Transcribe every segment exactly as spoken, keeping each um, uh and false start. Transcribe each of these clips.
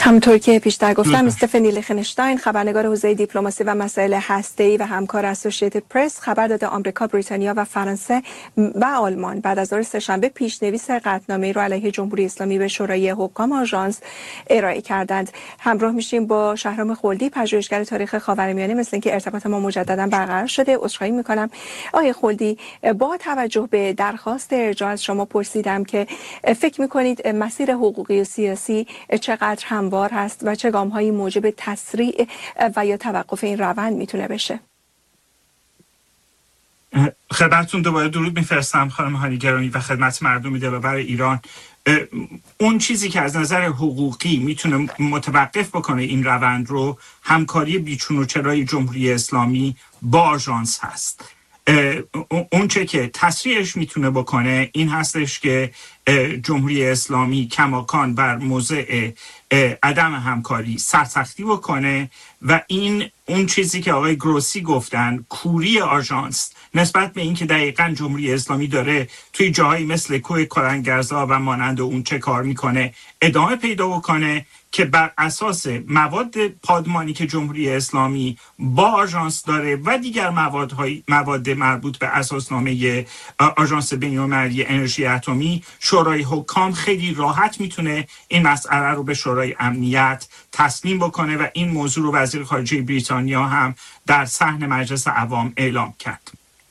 همونطور که پیشتر گفتم استفانی لیخنشتاین خبرنگار حوزه دیپلماسی و مسائل هسته‌ای و همکار اسوسییتد پرس خبر داده آمریکا، بریتانیا و فرانسه و آلمان بعد از ظهر سه‌شنبه پیشنویس قطعنامه‌ای را علیه جمهوری اسلامی به شورای حکام آژانس ارائه کردند. همراه میشیم با شهرام خلدی، پژوهشگر تاریخ خاورمیانه. مثل اینکه ارتباط ما مجددا برقرار شده، عذرخواهی می‌کنم. آقای خلدی، با توجه به درخواست ارجاع از شما پرسیدم که فکر می‌کنید مسیر حقوقی و سیاسی چقدر هموار هست و چه گام‌هایی موجب تسریع و یا توقف این روند میتونه بشه؟ خدمتتون دوباره درود میفرستم خانم هانی گرامی و خدمت مردم دلبر ایران. اون چیزی که از نظر حقوقی میتونه متوقف بکنه این روند رو همکاری بیچون و چرای جمهوری اسلامی با آژانس هست. اون چه که تسریعش میتونه بکنه این هستش که جمهوری اسلامی کماکان بر موضع عدم همکاری سرسختی بکنه و این اون چیزی که آقای گروسی گفتن کوری آژانس نسبت به اینکه دقیقاً جمهوری اسلامی داره توی جاهایی مثل کوه کلنگرزا و مانند اون چه کار میکنه ادامه پیدا بکنه که بر اساس مواد پادمانی که جمهوری اسلامی با آژانس داره و دیگر موادهای مواد مربوط به اساسنامه آژانس بین‌المللی انرژی اتمی، شورای حکام خیلی راحت میتونه این مسئله رو به شورای امنیت تسلیم بکنه و این موضوع رو وزیر خارجه بریتانیا هم در صحن مجلس عوام اعلام کرد.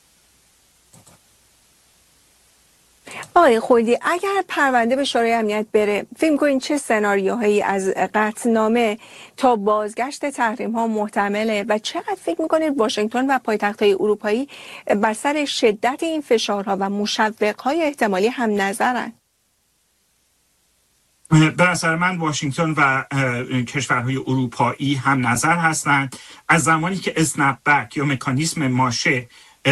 آقای خلدی، اگر پرونده به شورای امنیت بره، فکر می‌کنین چه سناریوهایی از قطعنامه تا بازگشت تحریم ها محتمله و چقدر فکر می‌کنید واشنگتن و پایتخت‌های اروپایی بر سر شدت این فشارها و مشوق‌های احتمالی هم نظرن؟ به نظر من واشنگتن و کشورهای اروپایی هم نظر هستند. از زمانی که اسنپ بک یا مکانیزم ماشه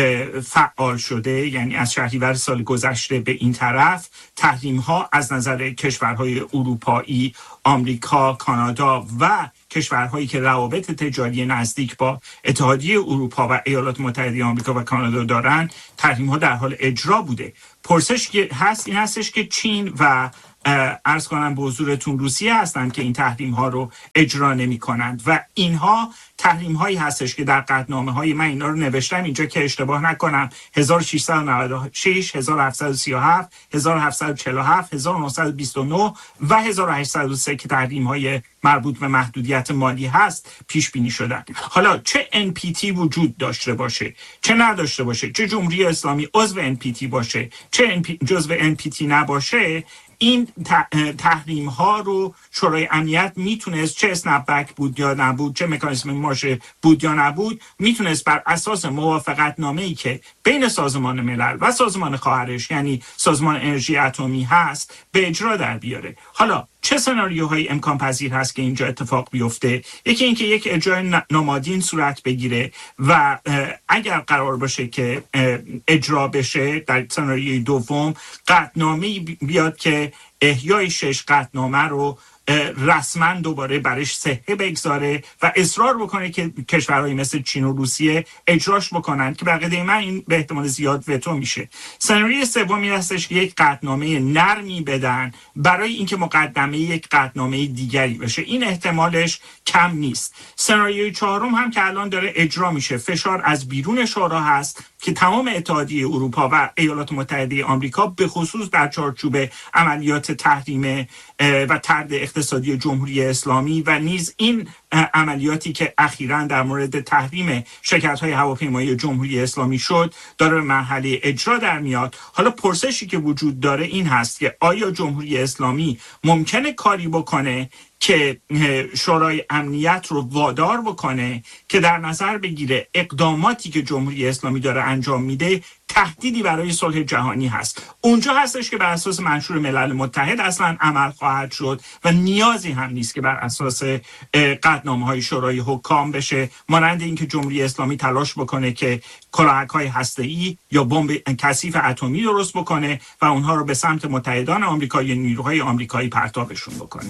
فعال شده، یعنی از شهریور سال گذشته به این طرف، تحریم ها از نظر کشورهای اروپایی، آمریکا، کانادا و کشورهایی که روابط تجاری نزدیک با اتحادیه اروپا و ایالات متحده آمریکا و کانادا دارن، تحریم ها در حال اجرا بوده. پرسش که هست این هستش که چین و عرض کنم به حضورتون روسیه هستند که این تحریم ها رو اجرا نمی کنند و اینها تحریم هایی هستش که در قطعنامه های من اینا رو نوشتم اینجا که اشتباه نکنم هزار و ششصد و نود و شش، هزار و هفتصد و سی و هفت، هزار و هفتصد و چهل و هفت، هزار و نهصد و بیست و نه و هزار و هشتصد و سه که تحریم های مربوط به محدودیت مالی هست پیش بینی شدن. حالا چه ان پی تی وجود داشته باشه چه نداشته باشه، چه جمهوری اسلامی عضو ان پی تی باشه چه جزو ان پی تی نباشه، این تحریم ها رو شورای امنیت میتونست، چه اسنپ بک بود یا نبود، چه مکانیزم ماشه بود یا نبود، میتونست بر اساس موافقت نامه‌ای که بین سازمان ملل و سازمان خواهرش یعنی سازمان انرژی اتمی هست به اجرا در بیاره. حالا چه سناریوهایی امکان پذیر هست که اینجا اتفاق بیفته؟ یکی اینکه یک اجرای نمادین صورت بگیره و اگر قرار باشه که اجرا بشه در سناریوی دوم قطعنامه‌ای بیاد که احیای شش قطعنامه رو رسما دوباره برش صحه بگذاره و اصرار بکنه که کشورهای مثل چین و روسیه اجراش بکنن که بقیده من این به احتمال زیاد وتو میشه. سناریوی سومی هستش که یک قطعنامه نرمی بدن برای اینکه مقدمه یک قطعنامه دیگری بشه. این احتمالش کم نیست. سناریوی چهارم هم که الان داره اجرا میشه، فشار از بیرون شورا هست که تمام اتحادیه اروپا و ایالات متحده آمریکا به خصوص در چارچوب عملیات تحریم و طرد اقتصادی جمهوری اسلامی و نیز این عملیاتی که اخیراً در مورد تحریم شرکت‌های هواپیمایی جمهوری اسلامی شد داره به مرحله اجرا در میاد. حالا پرسشی که وجود داره این هست که آیا جمهوری اسلامی ممکنه کاری بکنه که شورای امنیت رو وادار بکنه که در نظر بگیره اقداماتی که جمهوری اسلامی داره انجام میده تهدیدی برای صلح جهانی هست. اونجا هستش که بر اساس منشور ملل متحد اصلا عمل خواهد شد و نیازی هم نیست که بر اساس قطعنامه‌های شورای حکام بشه، مانند اینکه جمهوری اسلامی تلاش بکنه که کلاهک‌های هسته‌ای یا بمب کثیف اتمی درست بکنه و اونها رو به سمت متحدان آمریکایی، نیروهای آمریکایی پرتابشون بکنه.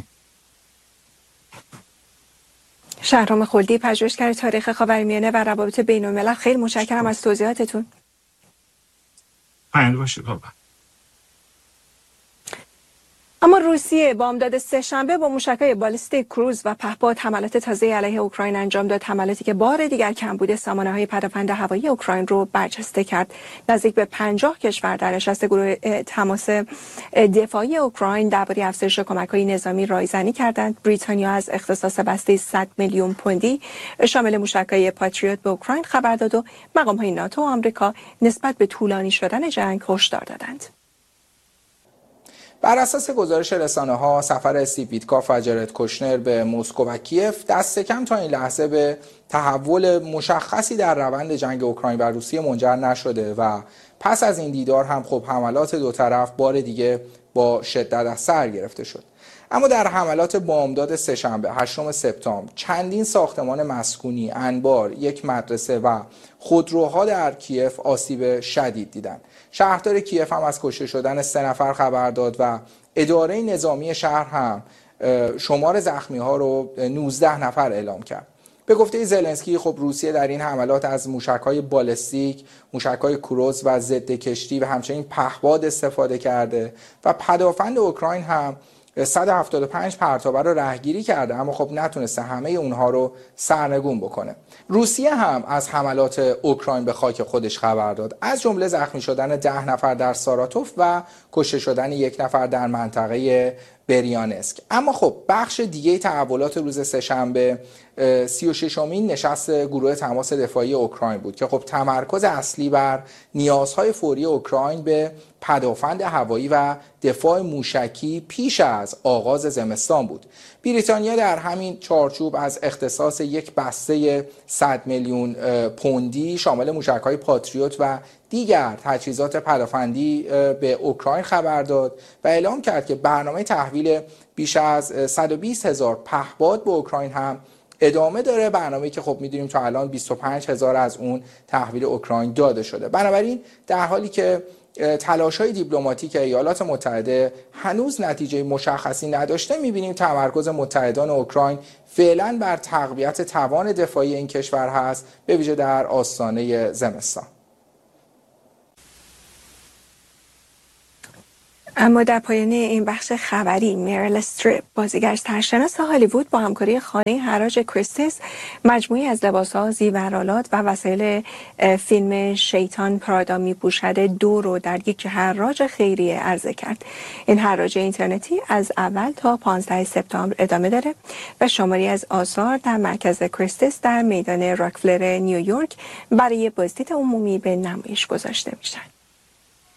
شهرام خلدی، پژوهشگر تاریخ خاورمیانه و روابط بین‌الملل، خیلی متشکرم از توضیحاتتون. پاینده باشید بابا. اما روسیه بامداد سه‌شنبه با موشک‌های بالستیک کروز و پهپاد حملات تازه علیه اوکراین انجام داد، حملاتی که بار دیگر کمبود سامانه‌های پدافند هوایی اوکراین رو برجسته کرد. نزدیک به پنجاه کشور در نشست گروه تماس دفاعی اوکراین درباره افزایش کمک‌های نظامی رایزنی کردند. بریتانیا از اختصاص بسته صد میلیون پوندی شامل موشک‌های پاتریوت به اوکراین خبر داد و مقام‌های ناتو و آمریکا نسبت به طولانی شدن جنگ هشدار دادند. بر اساس گزارش رسانه‌ها، سفر استیو ویتکاف و جرد کوشنر به مسکو و کیف دست کم تا این لحظه به تحول مشخصی در روند جنگ اوکراین و روسیه منجر نشده و پس از این دیدار هم خب حملات دو طرف بار دیگه با شدت از سر گرفته شد. اما در حملات بامداد سه‌شنبه هشتم سپتامبر چندین ساختمان مسکونی، انبار، یک مدرسه و خودروها در کیف آسیب شدید دیدند. شهردار کیف هم از کشته شدن سه نفر خبر داد و اداره نظامی شهر هم شمار زخمی ها رو نوزده نفر اعلام کرد. به گفته زلنسکی خب روسیه در این حملات از موشک‌های بالستیک، موشک‌های کروز و ضد کشتی و همچنین پهپاد استفاده کرده و پدافند اوکراین هم صد و هفتاد و پنج پرتابه رو رهگیری کرده، اما خب نتونسته همه اونها رو سرنگون بکنه. روسیه هم از حملات اوکراین به خاک خودش خبر داد، از جمله زخمی شدن ده نفر در ساراتوف و کشته شدن یک نفر در منطقه بریانسک. اما خب بخش دیگه تحولات روز سه‌شنبه سی و ششمین نشست گروه تماس دفاعی اوکراین بود که خب تمرکز اصلی بر نیازهای فوری اوکراین به پدافند هوایی و دفاع موشکی پیش از آغاز زمستان بود. بریتانیا در همین چارچوب از اختصاص یک بسته صد میلیون پوندی شامل موشک‌های پاتریوت و دیگر تجهیزات پدافندی به اوکراین خبر داد و اعلام کرد که برنامه تحویل بیش از صد و بیست هزار پهپاد به اوکراین هم ادامه داره، برنامه‌ای که خب می‌دونیم تا الان بیست و پنج هزار از اون تحویل اوکراین داده شده. بنابراین در حالی که تلاش‌های دیپلماتیک ایالات متحده هنوز نتیجه مشخصی نداشته، می‌بینیم تمرکز متحدان اوکراین فعلا بر تقویت توان دفاعی این کشور هست، به ویژه در آستانه زمستان. اما در پایان این بخش خبری، میریل استریپ، بازیگر سرشناس هالیوود، با همکاری خانه حراج کریستیس مجموعی از لباس‌ها، زیورآلات و وسایل فیلم شیطان پرادا می‌پوشد دو رو در یک حراج خیریه عرضه کرد. این حراج اینترنتی از اول تا پانزده سپتامبر ادامه داره و شماری از آثار در مرکز کریستیس در میدان راکفلر نیویورک برای بازدید عمومی به نمایش گذاشته میشن.